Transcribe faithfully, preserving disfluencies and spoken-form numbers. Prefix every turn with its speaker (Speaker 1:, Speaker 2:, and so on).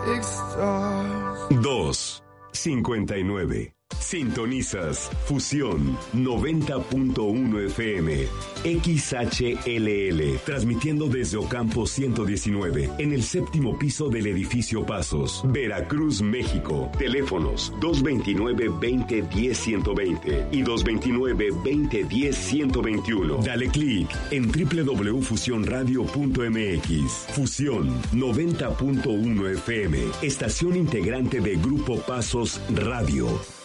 Speaker 1: dos cincuenta y nueve. Sintonizas Fusión noventa punto uno F M, X H L L, transmitiendo desde Ocampo ciento diecinueve, en el séptimo piso del edificio Pasos, Veracruz, México. Teléfonos dos veintinueve, veinte, diez, ciento veinte y dos veintinueve, veinte, diez, ciento veintiuno. Dale clic en doble u doble u doble u punto fusión radio punto m x. Fusión noventa punto uno F M, estación integrante de Grupo Pasos Radio.